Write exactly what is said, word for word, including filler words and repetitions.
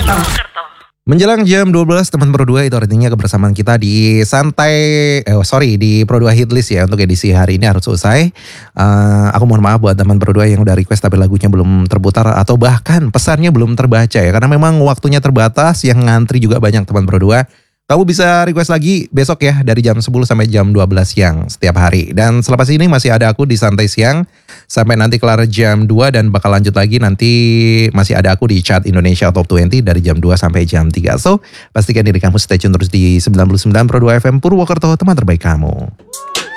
Menjelang jam dua belas teman Pro dua itu artinya kebersamaan kita di santai, eh sorry di Pro dua Hitlist ya untuk edisi hari ini harus selesai. Uh, aku mohon maaf buat teman Pro dua yang udah request tapi lagunya belum terputar atau bahkan pesannya belum terbaca ya. Karena memang waktunya terbatas, yang ngantri juga banyak teman Pro dua. Kamu bisa request lagi besok ya dari jam sepuluh sampai jam dua belas siang setiap hari. Dan selepas ini masih ada aku di Santai Siang sampai nanti kelar jam dua dan bakal lanjut lagi nanti masih ada aku di Chart Indonesia Top dua puluh dari jam dua sampai jam tiga. So, pastikan diri kamu stay tune terus di sembilan puluh sembilan Pro dua F M Purwokerto, teman terbaik kamu.